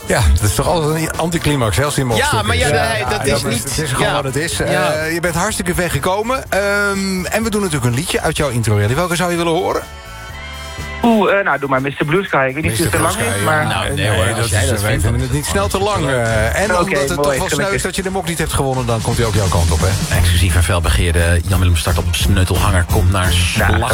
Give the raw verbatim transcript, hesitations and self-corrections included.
Ja, dat is toch altijd een anticlimax, hè, als die Ja, stuk maar ja, is. dat- dat is maar niet- Het is gewoon ja. wat het is. Ja. Uh, je bent hartstikke ver gekomen. Um, en we doen natuurlijk een liedje uit jouw intro. Welke zou je willen horen? Oeh, uh, nou, doe maar mister Blue Sky. Ik weet niet of het te lang is, maar... Nou, nee, nee, hoor, dat als jij is, dat wij vindt, vinden dan- het niet snel te lang. Uh, en Oké, omdat het mooi, toch wel sneu gelukkig. is dat je de mok niet hebt gewonnen... dan komt hij ook jouw kant op, hè? Exclusief en felbegeerde Jan-Willem Start op Sneutelhanger komt naar slag.